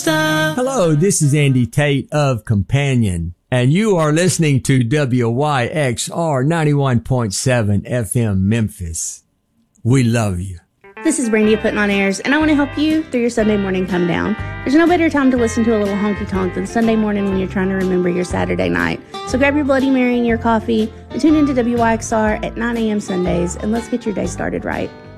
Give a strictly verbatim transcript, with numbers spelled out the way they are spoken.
Hello, this is Andy Tate of Companion, and you are listening to W Y X R ninety-one point seven F M Memphis. We love you. This is Brandy of Putting On Airs, and I want to help you through your Sunday morning come down. There's no better time to listen to a little honky tonk than Sunday morning when you're trying to remember your Saturday night. So grab your Bloody Mary and your coffee and tune into W Y X R at nine a.m. Sundays, and let's get your day started right.